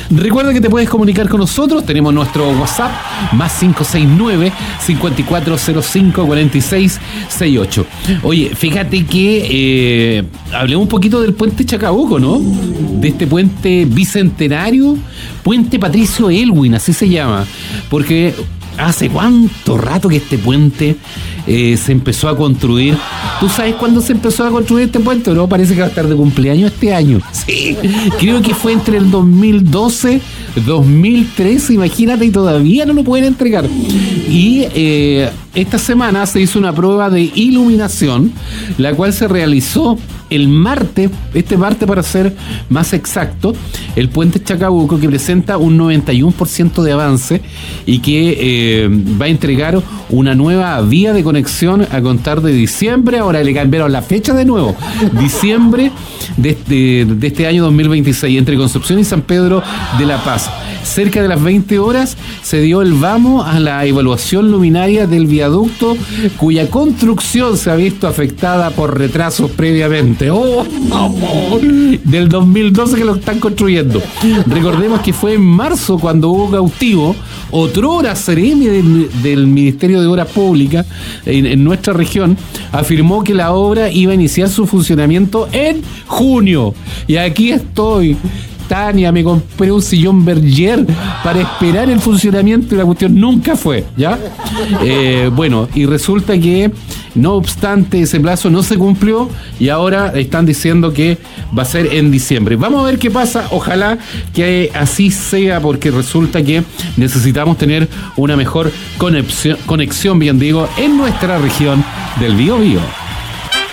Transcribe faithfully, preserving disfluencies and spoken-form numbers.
Recuerda que te puedes comunicar con nosotros. Tenemos nuestro WhatsApp más cinco seis nueve, cinco cuatro cero cinco, cuatro seis seis ocho. Oye, fíjate que eh, hablemos un poquito del puente Chacabuco, ¿no? De este puente bicentenario, puente Patricio Elwin, así se llama, porque hace cuánto rato que este puente eh, se empezó a construir. ¿Tú sabes cuándo se empezó a construir este puente? No, parece que va a estar de cumpleaños este año. Sí, creo que fue entre el dos mil doce, dos mil trece, imagínate, y todavía no lo pueden entregar. Y eh, esta semana se hizo una prueba de iluminación, la cual se realizó el martes, este martes para ser más exacto, el puente Chacabuco, que presenta un noventa y uno por ciento de avance y que eh, va a entregar una nueva vía de conexión a contar de diciembre. Ahora le cambiaron la fecha de nuevo, diciembre de este, de este año dos mil veintiséis, entre Concepción y San Pedro de la Paz. Cerca de las veinte horas se dio el vamos a la evaluación luminaria del viaducto, cuya construcción se ha visto afectada por retrasos previamente. Oh, oh, del dos mil doce que lo están construyendo. Recordemos que fue en marzo cuando Hugo Cautivo, otrora seremi del, del Ministerio de Obras Públicas en, en nuestra región, afirmó que la obra iba a iniciar su funcionamiento en junio. Y aquí estoy, Tania, me compré un sillón Berger para esperar el funcionamiento y la cuestión nunca fue, ¿ya? Eh, bueno, y resulta que no obstante ese plazo no se cumplió y ahora están diciendo que va a ser en diciembre. Vamos a ver qué pasa, ojalá que así sea, porque resulta que necesitamos tener una mejor conexión, conexión bien digo, en nuestra región del Biobío.